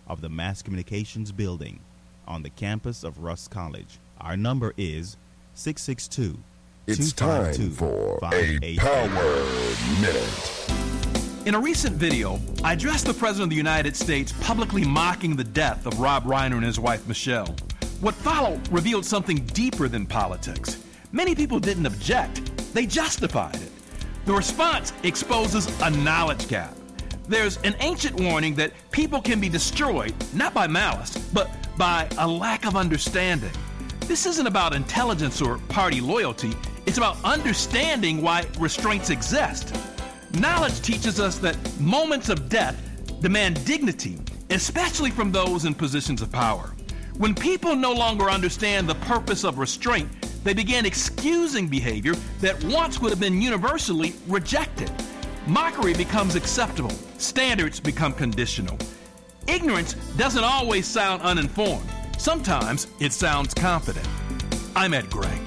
of the Mass Communications Building on the campus of Rust College. Our number is 662. It's time for a Power Minute. In a recent video, I addressed the President of the United States publicly mocking the death of Rob Reiner and his wife, Michelle. What followed revealed something deeper than politics. Many people didn't object. They justified it. The response exposes a knowledge gap. There's an ancient warning that people can be destroyed, not by malice, but by a lack of understanding. This isn't about intelligence or party loyalty. It's about understanding why restraints exist. Knowledge teaches us that moments of death demand dignity, especially from those in positions of power. When people no longer understand the purpose of restraint, they begin excusing behavior that once would have been universally rejected. Mockery becomes acceptable. Standards become conditional. Ignorance doesn't always sound uninformed. Sometimes it sounds confident. I'm Ed Gray.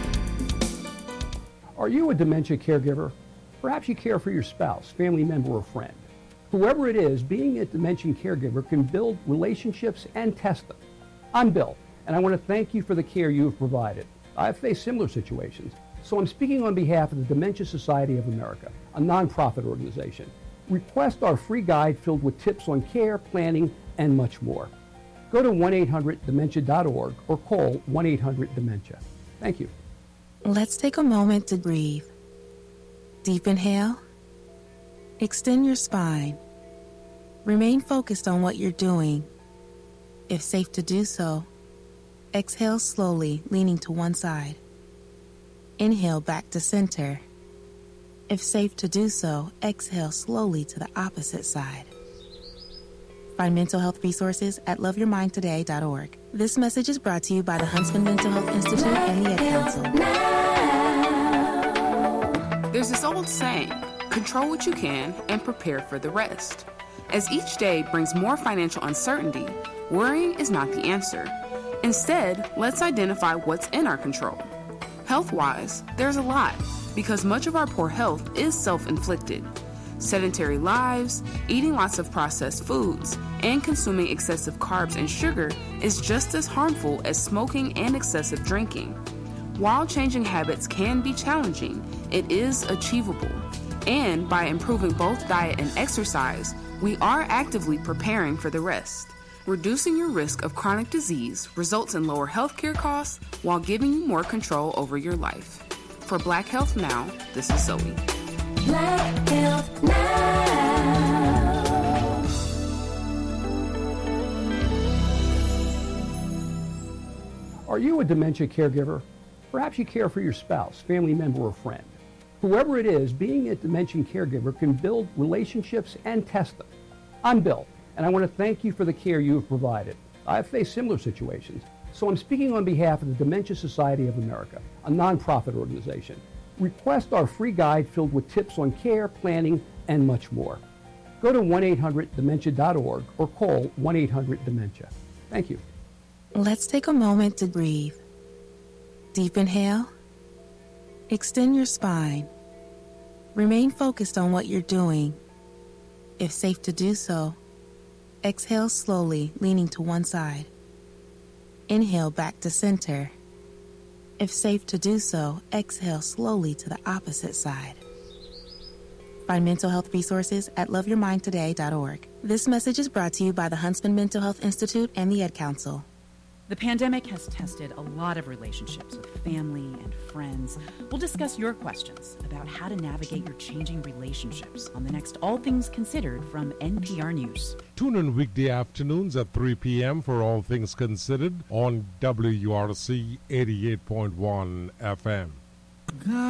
Are you a dementia caregiver? Perhaps you care for your spouse, family member, or friend. Whoever it is, being a dementia caregiver can build relationships and test them. I'm Bill, and I want to thank you for the care you have provided. I've faced similar situations, so I'm speaking on behalf of the Dementia Society of America, a nonprofit organization. Request our free guide filled with tips on care, planning, and much more. Go to 1-800-DEMENTIA.org or call 1-800-DEMENTIA. Thank you. Let's take a moment to breathe. Deep inhale. Extend your spine. Remain focused on what you're doing. If safe to do so, exhale slowly, leaning to one side. Inhale back to center. If safe to do so, exhale slowly to the opposite side. Find mental health resources at loveyourmindtoday.org. This message is brought to you by the Huntsman Mental Health Institute and the Ed Council. There's this old saying, control what you can and prepare for the rest. As each day brings more financial uncertainty, worrying is not the answer. Instead, let's identify what's in our control. Health-wise, there's a lot, because much of our poor health is self-inflicted. Sedentary lives, eating lots of processed foods, and consuming excessive carbs and sugar is just as harmful as smoking and excessive drinking. While changing habits can be challenging, it is achievable. And by improving both diet and exercise, we are actively preparing for the rest. Reducing your risk of chronic disease results in lower healthcare costs while giving you more control over your life. For Black Health Now, this is Zoe. Black Health Now. Are you a dementia caregiver? Perhaps you care for your spouse, family member, or friend. Whoever it is, being a dementia caregiver can build relationships and test them. I'm Bill, and I want to thank you for the care you have provided. I've faced similar situations, so I'm speaking on behalf of the Dementia Society of America, a nonprofit organization. Request our free guide filled with tips on care, planning, and much more. Go to 1-800-DEMENTIA.org or call 1-800-DEMENTIA. Thank you. Let's take a moment to breathe. Deep inhale. Extend your spine. Remain focused on what you're doing. If safe to do so, exhale slowly, leaning to one side. Inhale back to center. If safe to do so, exhale slowly to the opposite side. Find mental health resources at loveyourmindtoday.org. This message is brought to you by the Huntsman Mental Health Institute and the Ed Council. The pandemic has tested a lot of relationships with family and friends. We'll discuss your questions about how to navigate your changing relationships on the next All Things Considered from NPR News. Tune in weekday afternoons at 3 p.m. for All Things Considered on WURC 88.1 FM.